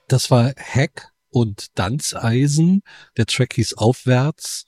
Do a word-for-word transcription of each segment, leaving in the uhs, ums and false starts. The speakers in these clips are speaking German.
Das war Heck und Danzeisen. Der Track hieß Aufwärts.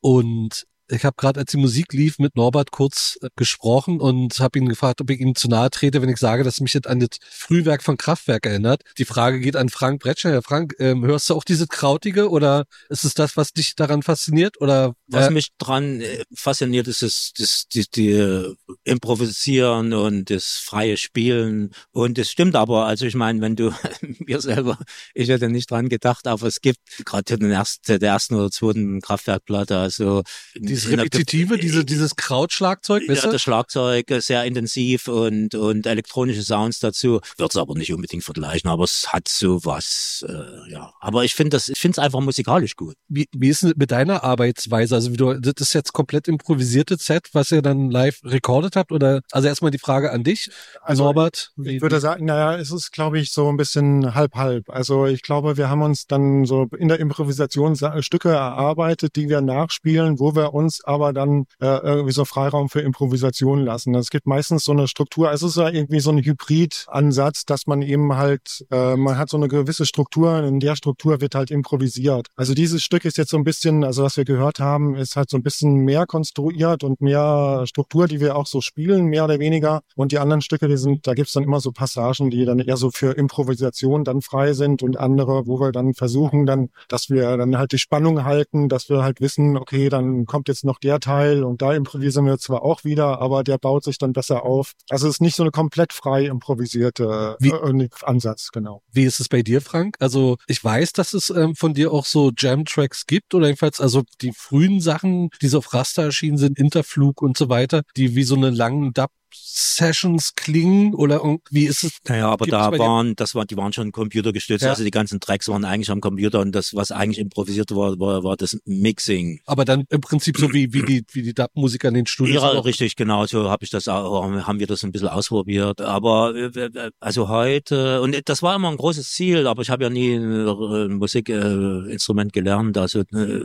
Und ich habe gerade, als die Musik lief, mit Norbert kurz äh, gesprochen und habe ihn gefragt, ob ich ihm zu nahe trete, wenn ich sage, dass mich das an das Frühwerk von Kraftwerk erinnert. Die Frage geht an Frank Bretschner. Herr Frank, ähm, hörst du auch dieses Krautige oder ist es das, was dich daran fasziniert? Oder was äh, mich dran äh, fasziniert, ist das, das die, die äh, Improvisieren und das freie Spielen. Und es stimmt aber, also ich meine, wenn du mir selber, ich hätte nicht dran gedacht, aber es gibt gerade den ersten, der ersten oder zweiten Kraftwerkplatte, also dieses Repetitive, diese, dieses Krautschlagzeug, ja, das Schlagzeug sehr intensiv und und elektronische Sounds dazu. Würde es aber nicht unbedingt vergleichen, aber es hat so was, äh, ja. Aber ich finde das, ich finde es einfach musikalisch gut. Wie, wie ist es mit deiner Arbeitsweise? Also wie du, das ist jetzt komplett improvisiertes Set, was ihr dann live recorded habt? Oder also erstmal die Frage an dich, also Norbert. Ich würde sagen, naja, es ist, glaube ich, so ein bisschen halb-halb. Also ich glaube, wir haben uns dann so in der Improvisation Stücke erarbeitet, die wir nachspielen, wo wir uns aber dann äh, irgendwie so Freiraum für Improvisation lassen. Es gibt meistens so eine Struktur, also es ist ja irgendwie so ein Hybrid-Ansatz, dass man eben halt, äh, man hat so eine gewisse Struktur, in der Struktur wird halt improvisiert. Also dieses Stück ist jetzt so ein bisschen, also was wir gehört haben, ist halt so ein bisschen mehr konstruiert und mehr Struktur, die wir auch so spielen, mehr oder weniger. Und die anderen Stücke, die sind, da gibt's dann immer so Passagen, die dann eher so für Improvisation dann frei sind und andere, wo wir dann versuchen dann, dass wir dann halt die Spannung halten, dass wir halt wissen, okay, dann kommt jetzt noch der Teil und da improvisieren wir zwar auch wieder, aber der baut sich dann besser auf. Also es ist nicht so eine komplett frei improvisierte Wie, äh, Ansatz, genau. Wie ist es bei dir, Frank? Also ich weiß, dass es ähm, von dir auch so Jam-Tracks gibt oder jedenfalls also die frühen Sachen, die so auf Raster erschienen sind, Interflug und so weiter, die wie so eine langen Dub Sessions klingen oder wie ist es? Naja, aber da waren, das war, die waren schon computergestützt, ja. Also die ganzen Tracks waren eigentlich am Computer und das, was eigentlich improvisiert war, war, war das Mixing. Aber dann im Prinzip so wie, wie die, wie die Dub-Musiker in den Studios. Ja, richtig, genau, so habe ich das auch, haben wir das ein bisschen ausprobiert. Aber, also heute, und das war immer ein großes Ziel, aber ich habe ja nie ein Musikinstrument gelernt, also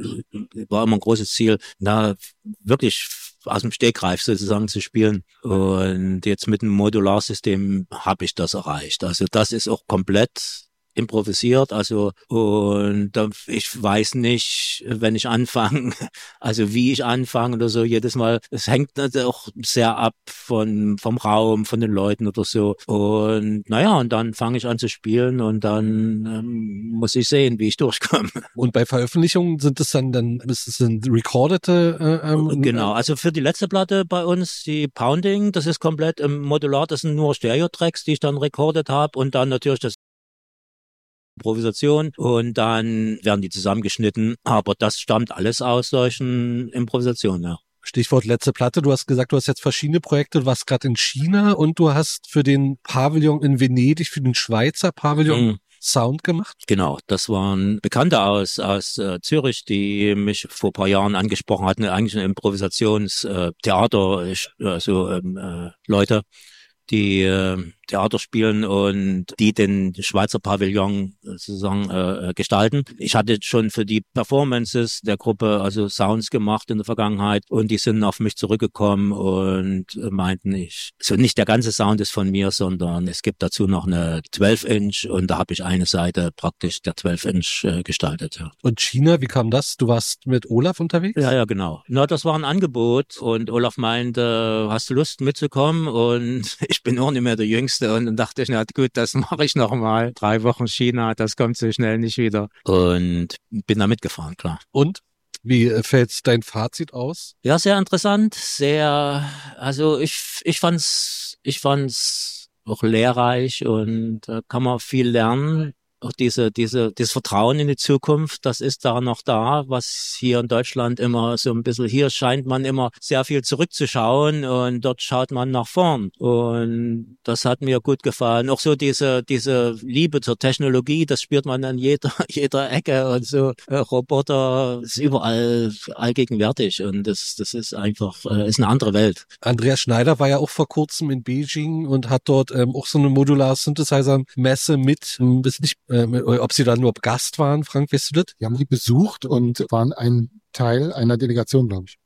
war immer ein großes Ziel, na, wirklich aus dem Stegreif sozusagen zu spielen. Und jetzt mit dem Modularsystem habe ich das erreicht. Also das ist auch komplett improvisiert, also und ich weiß nicht, wenn ich anfange, also wie ich anfange oder so, jedes Mal, es hängt auch sehr ab von vom Raum, von den Leuten oder so und naja, und dann fange ich an zu spielen und dann ähm, muss ich sehen, wie ich durchkomme. Und bei Veröffentlichungen sind es dann, dann ist es ein recordete äh, ähm, genau, also für die letzte Platte bei uns, die Pounding, das ist komplett im Modular, das sind nur Stereo-Tracks, die ich dann recorded habe und dann natürlich das Improvisation und dann werden die zusammengeschnitten, aber das stammt alles aus solchen Improvisationen, ja. Stichwort letzte Platte, du hast gesagt, du hast jetzt verschiedene Projekte, du warst gerade in China und du hast für den Pavillon in Venedig, für den Schweizer Pavillon mhm. Sound gemacht? Genau, das waren Bekannte aus aus äh, Zürich, die mich vor ein paar Jahren angesprochen hatten, eigentlich ein Improvisationstheater, äh, also ähm, äh, Leute, die äh, Theater spielen und die den Schweizer Pavillon sozusagen äh, gestalten. Ich hatte schon für die Performances der Gruppe also Sounds gemacht in der Vergangenheit und die sind auf mich zurückgekommen und meinten, ich so nicht der ganze Sound ist von mir, sondern es gibt dazu noch eine zwölf Inch und da habe ich eine Seite praktisch der zwölf Inch äh, gestaltet. Ja. Und China, wie kam das? Du warst mit Olaf unterwegs? Ja, ja, genau. Na, das war ein Angebot und Olaf meinte, hast du Lust mitzukommen? Und ich bin auch nicht mehr der Jüngste. Und dann dachte ich, na gut, das mache ich noch mal. Drei Wochen China, das kommt so schnell nicht wieder. Und bin da mitgefahren, klar. Und? Wie fällt dein Fazit aus? Ja, sehr interessant. Sehr, also ich, ich fand's, ich fand's auch lehrreich und da kann man viel lernen. Auch diese, diese, das Vertrauen in die Zukunft, das ist da noch da, was hier in Deutschland immer so ein bisschen, hier scheint man immer sehr viel zurückzuschauen und dort schaut man nach vorn. Und das hat mir gut gefallen. Auch so diese, diese Liebe zur Technologie, das spürt man an jeder, jeder Ecke und so. Äh, Roboter ist überall allgegenwärtig und das, das ist einfach, äh, ist eine andere Welt. Andreas Schneider war ja auch vor kurzem in Beijing und hat dort ähm, auch so eine Modular-Synthesizer-Messe mit, ähm, ist nicht Ähm, ob sie da nur Gast waren, Frank, weißt du das? Die haben die besucht und waren ein Teil einer Delegation, glaube ich.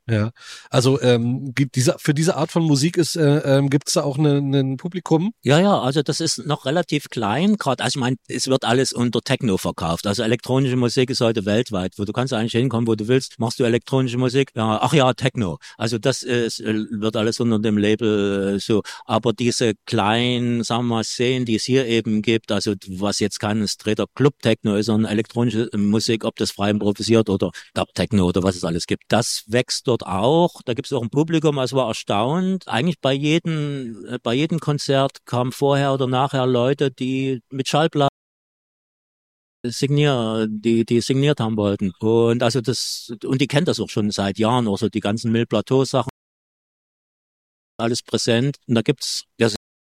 Ja, also ähm, gibt diese für diese Art von Musik ist äh, ähm, gibt's da auch ein Publikum? Ja, ja, also das ist noch relativ klein, gerade. Also ich meine, es wird alles unter Techno verkauft. Also elektronische Musik ist heute weltweit, wo du kannst eigentlich hinkommen, wo du willst. Machst du elektronische Musik? Ja, ach ja, Techno. Also das ist, wird alles unter dem Label so. Aber diese kleinen, sagen wir mal, Szenen, die es hier eben gibt, also was jetzt kein straighter Club-Techno ist, sondern elektronische Musik, ob das frei improvisiert oder Dub-Techno oder was es alles gibt, das wächst dort auch. Da gibt es auch ein Publikum, also war erstaunt. Eigentlich bei jedem, bei jedem Konzert kamen vorher oder nachher Leute, die mit Schallplatten signier, die, die signiert haben wollten. Und also das, und die kennt das auch schon seit Jahren, auch so die ganzen Mille Plateau Sachen. Alles präsent. Und da gibt's ja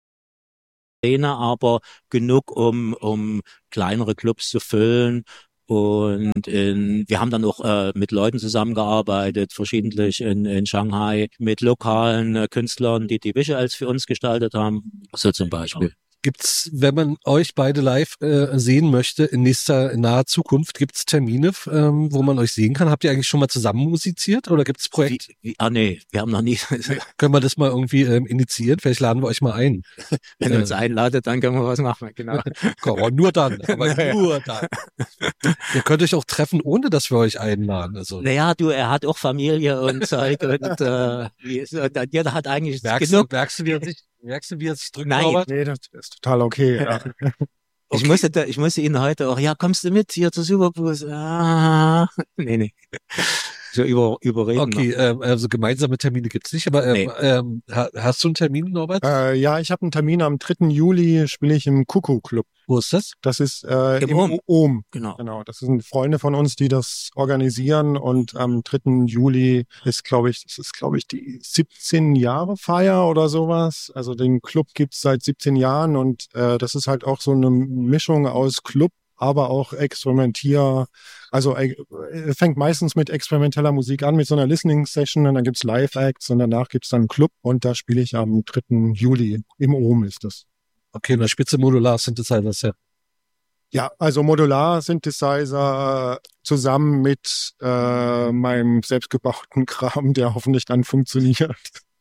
Szene, aber genug, um, um kleinere Clubs zu füllen. Und in, wir haben dann auch äh, mit Leuten zusammengearbeitet, verschiedentlich in, in Shanghai, mit lokalen äh, Künstlern, die die Visuals für uns gestaltet haben, so zum Beispiel. Gibt's, wenn man euch beide live äh, sehen möchte, in nächster, in naher Zukunft, gibt's Termine, ähm, wo man euch sehen kann? Habt ihr eigentlich schon mal zusammen musiziert oder gibt's Projekte? Wie, wie, ah nee, wir haben noch nie. Können wir das mal irgendwie ähm, initiieren? Vielleicht laden wir euch mal ein. Wenn ihr uns einladet, dann können wir was machen, genau. Komm, nur dann, aber nur dann. Ihr könnt euch auch treffen, ohne dass wir euch einladen. Also. Naja, du, er hat auch Familie und Zeug und äh, jeder hat eigentlich merkst genug. Du, merkst du, wie er sich, merkst du, wie er sich drückt, Nein, Robert? Nee, das ist total okay. Ja. Ich musste, da, ich musste ihn heute auch, ja, kommst du mit hier zur Superbus? Ah, nee, nee. So über, überreden. Okay, ähm, also gemeinsame Termine gibt's nicht, aber ähm, nee. ähm, hast du einen Termin, Norbert? Äh, ja, ich habe einen Termin am dritten Juli, spiele ich im Kuckuck Club. Wo ist das? Das ist äh, im, im Ohm. Genau. Genau. Das sind Freunde von uns, die das organisieren und am dritten Juli ist, glaube ich, das ist, glaube ich, die siebzehn Jahre Feier oder sowas. Also den Club gibt's seit siebzehn Jahren und äh, das ist halt auch so eine Mischung aus Club, aber auch Experimentier, also äh, fängt meistens mit experimenteller Musik an, mit so einer Listening-Session und dann gibt's Live-Acts und danach gibt's dann einen Club und da spiele ich am dritten Juli. Im Ohm ist das. Okay, und da spitze Modular-Synthesizers, ja. Ja, also Modular-Synthesizer zusammen mit äh, meinem selbstgebauten Kram, der hoffentlich dann funktioniert.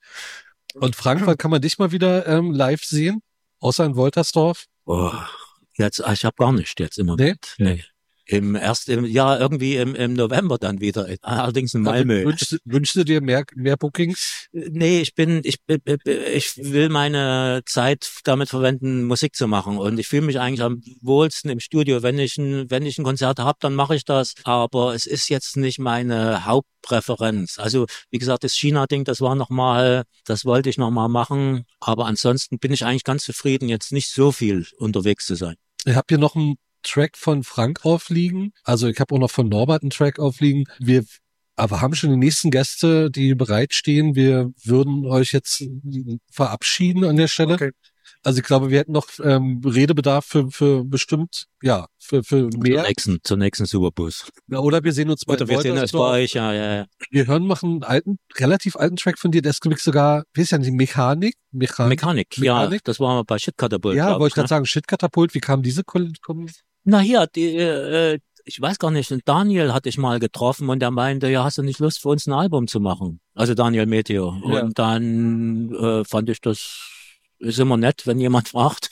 Und Frank, wann kann man dich mal wieder ähm, live sehen? Außer in Woltersdorf? Oh. Jetzt, ich habe gar nicht jetzt immer. Nee? Nee. Im erst im Jahr irgendwie im, im November dann wieder. Allerdings in Malmö. Wünschst, wünschst du dir mehr, mehr Bookings? Nee, ich bin, ich, ich will meine Zeit damit verwenden, Musik zu machen. Und ich fühle mich eigentlich am wohlsten im Studio. Wenn ich ein, wenn ich ein Konzert habe, dann mache ich das. Aber es ist jetzt nicht meine Hauptpräferenz. Also, wie gesagt, das China-Ding, das war nochmal, das wollte ich nochmal machen. Aber ansonsten bin ich eigentlich ganz zufrieden, jetzt nicht so viel unterwegs zu sein. Ich habe hier noch einen Track von Frank aufliegen. Also ich habe auch noch von Norbert einen Track aufliegen. Wir aber haben schon die nächsten Gäste, die bereitstehen. Wir würden euch jetzt verabschieden an der Stelle. Okay. Also ich glaube, wir hätten noch ähm, Redebedarf für, für bestimmt, ja, für, für mehr. Zur nächsten, zur nächsten Superbus. Ja, oder wir sehen uns bei Oder wir sehen uns bei euch, ja, ja, ja. Wir hören noch einen alten, relativ alten Track von dir, der ist glaube ich sogar, wie ist ja die Mechanik? Mechanik, Mechanik, Mechanik, ja, das war bei Shit-Katapult. Ja, wollte ich gerade ne? sagen, Shit-Katapult, wie kam diese Kon Na hier, die, äh, ich weiß gar nicht, Daniel hatte ich mal getroffen und der meinte, ja, hast du nicht Lust für uns ein Album zu machen? Also Daniel Meteor. Ja. Und dann äh, fand ich das ist immer nett, wenn jemand fragt.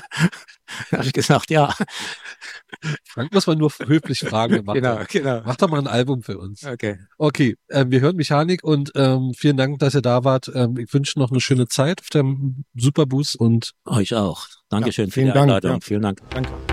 Da habe ich gesagt, ja. Frank muss man nur höflich fragen. Genau, genau. Mach doch mal ein Album für uns. Okay. Okay, äh, wir hören Mechanik und ähm, vielen Dank, dass ihr da wart. Ähm, ich wünsche noch eine schöne Zeit auf dem Superboost und euch auch. Dankeschön ja, für die Dank, Einladung. Ja. Vielen Dank. Danke.